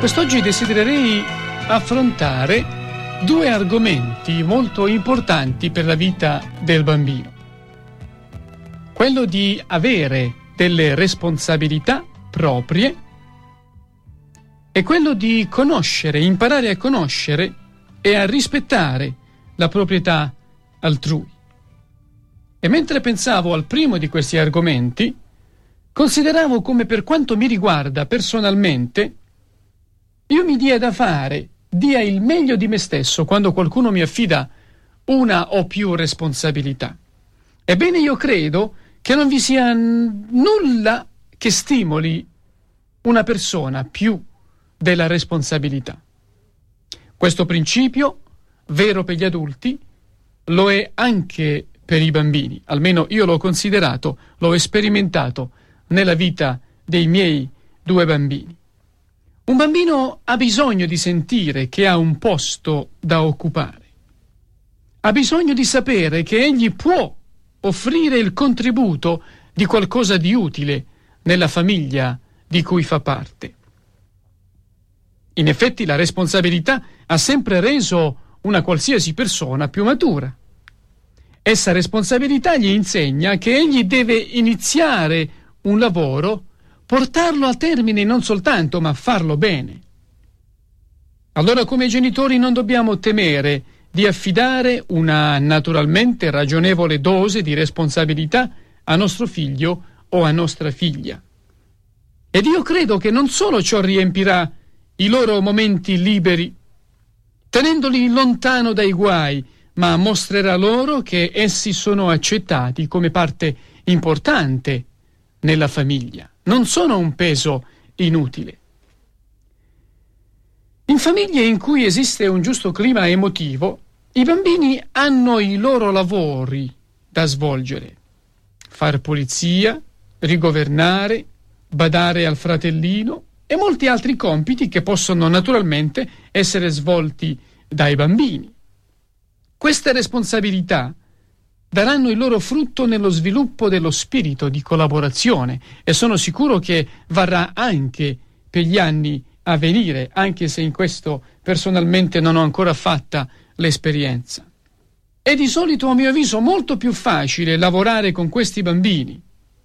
Quest'oggi desidererei affrontare due argomenti molto importanti per la vita del bambino. Quello di avere delle responsabilità proprie e quello di conoscere, imparare a conoscere e a rispettare la proprietà altrui. E mentre pensavo al primo di questi argomenti, consideravo come, per quanto mi riguarda personalmente, io mi dia da fare, dia il meglio di me stesso quando qualcuno mi affida una o più responsabilità. Ebbene, io credo che non vi sia nulla che stimoli una persona più della responsabilità. Questo principio, vero per gli adulti, lo è anche per i bambini. Almeno io l'ho considerato, l'ho sperimentato nella vita dei miei due bambini. Un bambino ha bisogno di sentire che ha un posto da occupare. Ha bisogno di sapere che egli può offrire il contributo di qualcosa di utile nella famiglia di cui fa parte. In effetti la responsabilità ha sempre reso una qualsiasi persona più matura. Essa responsabilità gli insegna che egli deve iniziare un lavoro, portarlo a termine non soltanto, ma farlo bene. Allora, come genitori, non dobbiamo temere di affidare una naturalmente ragionevole dose di responsabilità a nostro figlio o a nostra figlia. Ed io credo che non solo ciò riempirà i loro momenti liberi, tenendoli lontano dai guai, ma mostrerà loro che essi sono accettati come parte importante nella famiglia. Non sono un peso inutile. In famiglie in cui esiste un giusto clima emotivo, i bambini hanno i loro lavori da svolgere: far pulizia, rigovernare, badare al fratellino e molti altri compiti che possono naturalmente essere svolti dai bambini. Queste responsabilità daranno il loro frutto nello sviluppo dello spirito di collaborazione e sono sicuro che varrà anche per gli anni a venire, anche se in questo personalmente non ho ancora fatta l'esperienza. È di solito, a mio avviso, molto più facile lavorare con questi bambini,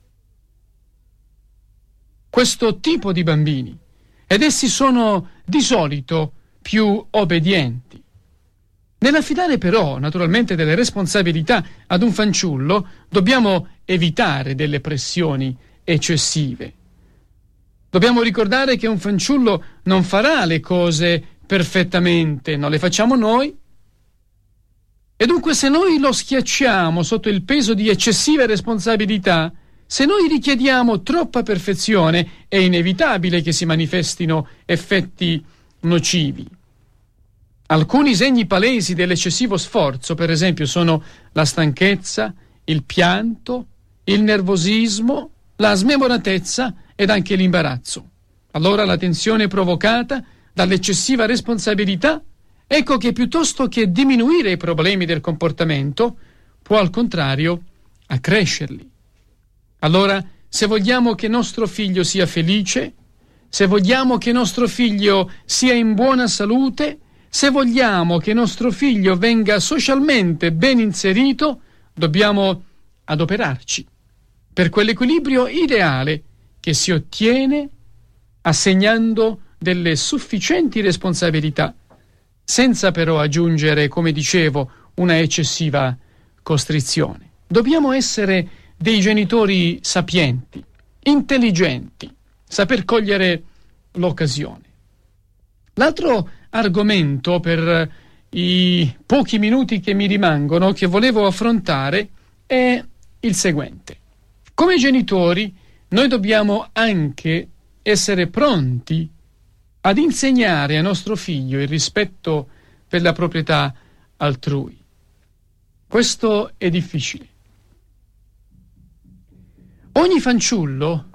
questo tipo di bambini, ed essi sono di solito più obbedienti. Nell'affidare però, naturalmente, delle responsabilità ad un fanciullo, dobbiamo evitare delle pressioni eccessive. Dobbiamo ricordare che un fanciullo non farà le cose perfettamente, non le facciamo noi. E dunque, se noi lo schiacciamo sotto il peso di eccessive responsabilità, se noi richiediamo troppa perfezione, è inevitabile che si manifestino effetti nocivi. Alcuni segni palesi dell'eccessivo sforzo, per esempio, sono la stanchezza, il pianto, il nervosismo, la smemoratezza ed anche l'imbarazzo. Allora la tensione provocata dall'eccessiva responsabilità, ecco che piuttosto che diminuire i problemi del comportamento, può al contrario accrescerli. Allora, se vogliamo che nostro figlio sia felice, se vogliamo che nostro figlio sia in buona salute, se vogliamo che nostro figlio venga socialmente ben inserito, dobbiamo adoperarci per quell'equilibrio ideale che si ottiene assegnando delle sufficienti responsabilità, senza però aggiungere, come dicevo, una eccessiva costrizione. Dobbiamo essere dei genitori sapienti, intelligenti, saper cogliere l'occasione. L'altro argomento, per i pochi minuti che mi rimangono, che volevo affrontare, è il seguente. Come genitori, noi dobbiamo anche essere pronti ad insegnare a nostro figlio il rispetto per la proprietà altrui. Questo è difficile. Ogni fanciullo